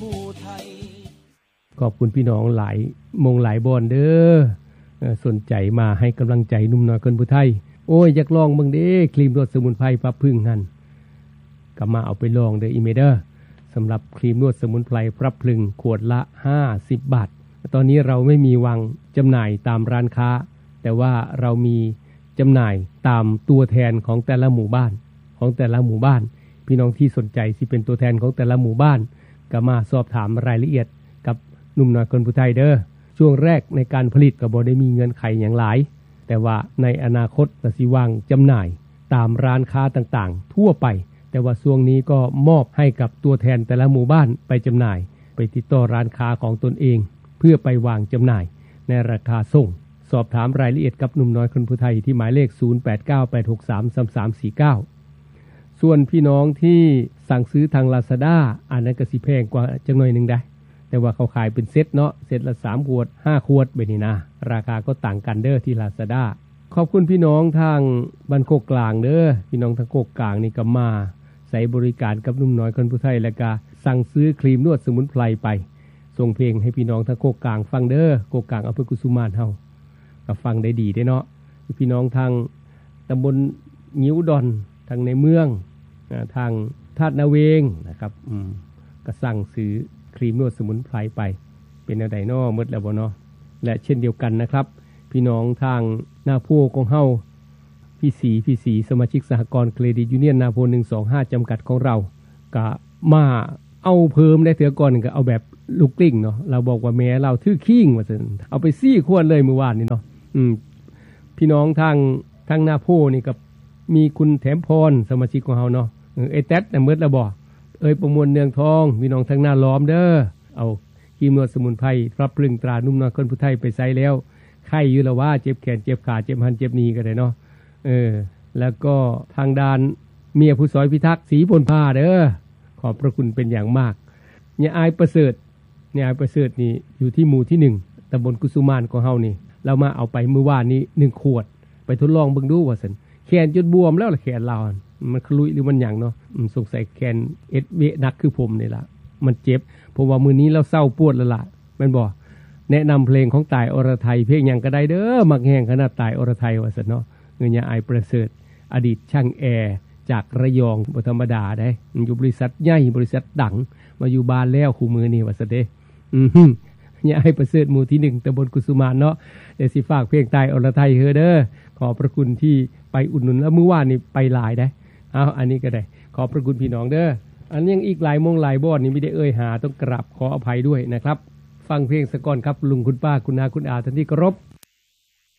ผู้ไทยขอบคุณพี่น้องหลายมงหลายบอนเด้อสนใจมาให้กำลังใจหนุ่มน้อยคนผู้ไทยโอ้ยอยากลองเบิ่งเด้ครีมนวดสมุนไพรปรับพึ่งหั่นก็มาเอาไปลองเด้ออีเมเด้อสำหรับครีมนวดสมุนไพรปรับพึ่งขวดละ50 บาทตอนนี้เราไม่มีวางจำหน่ายตามร้านค้าแต่ว่าเรามีจำหน่ายตามตัวแทนของแต่ละหมู่บ้านพี่น้องที่สนใจสิเป็นตัวแทนของแต่ละหมู่บ้านก็มาสอบถามรายละเอียดกับหนุ่มน้อยคนผู้ไทยเด้อช่วงแรกในการผลิตก็บ่ได้มีเงื่อนไขอย่างหลายแต่ว่าในอนาคตก็สิวางจำหน่ายตามร้านค้าต่างๆทั่วไปแต่ว่าช่วงนี้ก็มอบให้กับตัวแทนแต่ละหมู่บ้านไปจำหน่ายไปติดต่อร้านค้าของตนเองเพื่อไปวางจำหน่ายในราคาส่งสอบถามรายละเอียดกับหนุ่มน้อยคนผู้ไทยที่หมายเลข0898633349ส่วนพี่น้องที่สั่งซื้อทาง Lazada อันนั้นก็สิแพงกว่าจักหน่อยนึงได้แต่ว่าเขาขายเป็นเซตเนาะเซตละ3ขวด5ขวดแบบนี้นะราคาก็ต่างกันเด้อที่ Lazada ขอบคุณพี่น้องทางบ้านโคกกลางเด้อพี่น้องทางโคกกลางนี่ก็มาใช้บริการกับหนุ่มน้อยคนผู้ไทยแล้วก็สั่งซื้อครีมนวดสมุนไพรไปส่งเพลงให้พี่น้องทางโคกกลางฟังเด้อโคกกลางอำเภอกุสุมานเฮาก็ฟังได้ดีเด้เนาะพี่น้องทางตำบลงิ้วดอนทางในเมืองทางธาตุนาเวงนะครับก็สั่งซื้อครีมนวดสมุนไพรไปเป็นแนวใดน้อหมดแล้วบ่เนาะและเช่นเดียวกันนะครับพี่น้องทางนาโพของเฮาพี่สีสมาชิกสหกรณ์เครดิตยูเนียนนาโพ125จำกัดของเราก็มาเอาเพิ่มได้เถือก่อนก็เอาแบบลูกกลิ้งเนาะเราบอกว่าแม่เราถือขิงว่าซั่นเอาไป4ขวดเลยเมื่อวานนี้เนาะพี่น้องทางนาโพนี่ก็มีคุณแถมพรสมาชิกของเฮาเนาะไอ้แต๊ดน่ะหมดแล้วบ่ประมวลเนืองทองพี่น้องทางหน้าล้อมเด้อเอาครีมนวดสมุนไพรปรับปรุงตรานุ่มน้อยคนผู้ไทยไปใช้แล้วไข้อยู่แล้วว่าเจ็บแขนเจ็บขาเจ็บหันเจ็บนี้ก็ได้เนาะแล้วก็ทางด้านเมียผู้ซอยพิทักษ์ศรีพลพาเด้อขอบพระคุณเป็นอย่างมากเนี่ยอายประเสริฐนี่อยู่ที่หมู่ที่1ตำบลกุสุมานของเฮานี่เรามาเอาไปเมื่อวานนี้1ขวดไปทดลองเบิ่งดูว่าซั่นแขนจนบวมแล้วล่ะแขนเรามันขลุยหรือมันหยังเนาะสงสัยแขนเวนักคือผมนี่ล่ะมันเจ็บเพราะว่ามื้อนี้เราเศร้าปวดแล้วล่ะแม่นบ่แนะนำเพลงของตายอรไทยเพลงหยังก็ได้เด้อมักแฮงขนาดตายอรไทยว่าซั่นเนาะเงินยาอายประเสริฐอดีตช่างแอร์จากระยองบ่ธรรมดาได้อยู่บริษัทใหญ่บริษัทดังมาอยู่บ้านแล้วคู่มือนี่ว่าซั่นเด้ยาอายประเสริฐหมู่ที่1ตำบลกุสุมานเนาะเดี๋ยวสิฝากเพลงตายอรไทยเด้อขอบพระคุณที่ไปอุดหนุนแล้วมื้อวานนี่ไปหลายได้อันนี้ก็ได้ขอบพระคุณพี่น้องเด้ออันยังอีกหลายมงหลายบอนนี่ไม่ได้หาต้องกราบขออภัยด้วยนะครับฟังเพลงสะก่อนครับลุงคุณป้าคุณนาคุณอาท่านที่เคารพ